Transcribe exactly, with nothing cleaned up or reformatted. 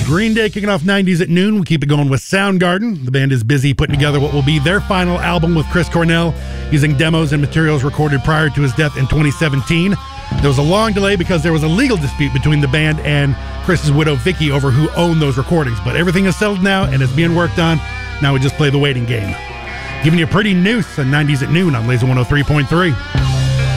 Green Day kicking off nineties at noon. We keep it going with Soundgarden. The band is busy putting together what will be their final album with Chris Cornell, using demos and materials recorded prior to his death in twenty seventeen. There was a long delay because there was a legal dispute between the band and Chris's widow, Vicky, over who owned those recordings. But everything is settled now and it's being worked on. Now we just play the waiting game. Giving you a pretty noose on nineties at noon on Laser one oh three point three.